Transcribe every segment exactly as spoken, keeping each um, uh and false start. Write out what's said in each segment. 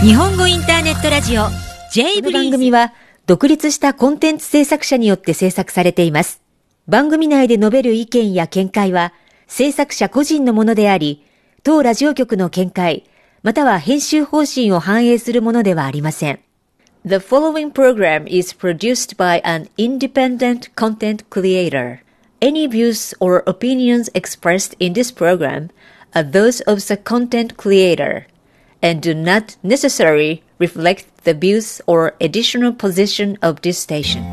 日本語インターネットラジオ J ブリーズ。 この番組は独立したコンテンツ制作者によって制作されています。番組内で述べる意見や見解は制作者個人のものであり、当ラジオ局の見解または編集方針を反映するものではありません。The following program is produced by an independent content creator. Any views or opinions expressed in this program are those of the content creator and do not necessarily reflect the views or editorial position of this station.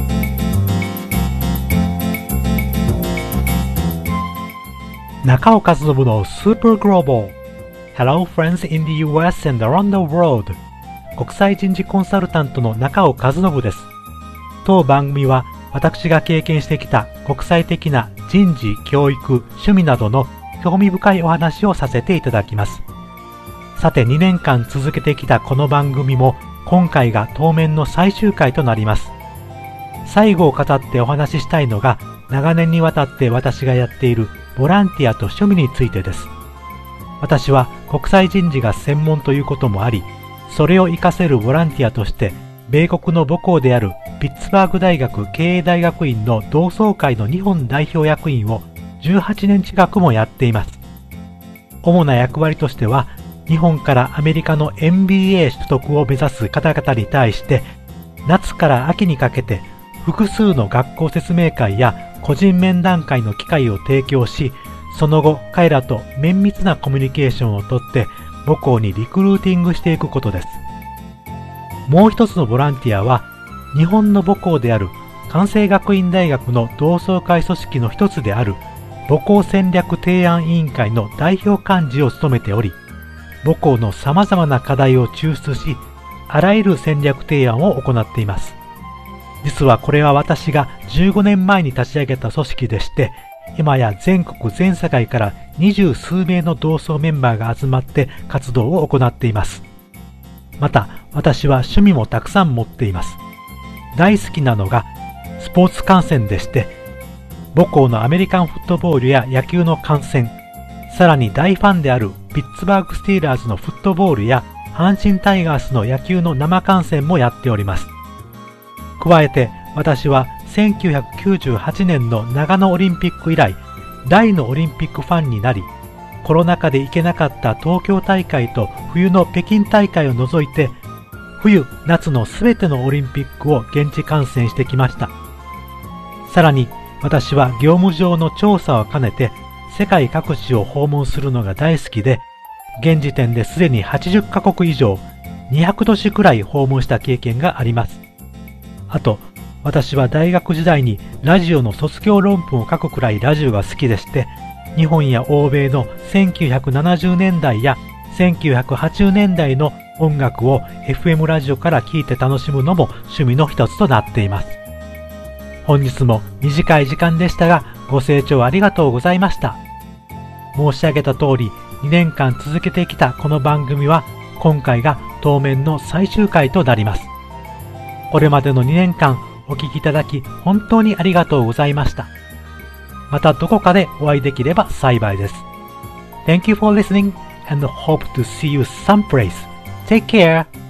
Nakao Kazunobu no Super Global. Hello friends in the ユーエス and around the world. 国際人事コンサルタントの中尾和信です。当番組は私が経験してきた国際的な人事、教育、趣味などの興味深いお話をさせていただきます。さてにねんかん続けてきたこの番組も今回が当面の最終回となります。最後を語ってお話ししたいのが長年にわたって私がやっているボランティアと趣味についてです。私は国際人事が専門ということもあり、それを活かせるボランティアとして米国の母校であるピッツバーグ大学経営大学院の同窓会の日本代表役員をじゅうはちねん近くもやっています。主な役割としては、日本からアメリカの エムビーエー 取得を目指す方々に対して、夏から秋にかけて複数の学校説明会や個人面談会の機会を提供し、その後彼らと綿密なコミュニケーションをとって母校にリクルーティングしていくことです。もう一つのボランティアは、日本の母校である関西学院大学の同窓会組織の一つである母校戦略提案委員会の代表幹事を務めており、母校の様々な課題を抽出し、あらゆる戦略提案を行っています。実はこれは私がじゅうごねんまえに立ち上げた組織でして、今や全国全世界から二十数名の同窓メンバーが集まって活動を行っています。また、私は趣味もたくさん持っています。大好きなのがスポーツ観戦でして、母校のアメリカンフットボールや野球の観戦、さらに大ファンであるピッツバーグスティーラーズのフットボールや阪神タイガースの野球の生観戦もやっております。加えて私はせんきゅうひゃくきゅうじゅうはちねんの長野オリンピック以来、大のオリンピックファンになり、コロナ禍で行けなかった東京大会と冬の北京大会を除いて、冬、夏のすべてのオリンピックを現地観戦してきました。さらに私は業務上の調査を兼ねて世界各地を訪問するのが大好きで、現時点ですでにはちじゅっかこく以上、にひゃくどしくらい訪問した経験があります。あと、私は大学時代にラジオの卒業論文を書くくらいラジオが好きでして、日本や欧米のせんきゅうひゃくななじゅうねんだいやせんきゅうひゃくはちじゅうねんだいの音楽を エフエム ラジオから聴いて楽しむのも趣味の一つとなっています。本日も短い時間でしたが、ご清聴ありがとうございました。申し上げた通り、にねんかん続けてきたこの番組は、今回が当面の最終回となります。これまでのにねんかんお聞きいただき、本当にありがとうございました。またどこかでお会いできれば幸いです。Thank you for listening and hope to see you someplace. Take care!